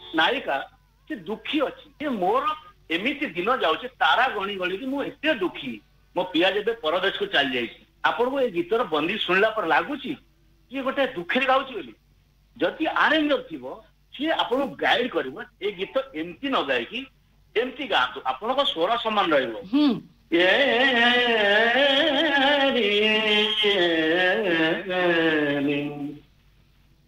नायिका से दुखी अच्छी मोर एमती दिन जाऊे तारा गणी गणी कि मुझे दुखी मो पिया जब परदेश को चली जाइए आपन को ये गीतर बंदी शुणला पर लगुच ये गोटे दुखे गाँची बोली जदि आरेंजर थी सी आपको गाइड कर गीत एमती न गायकी एमती गातु आपन स्वर समान रही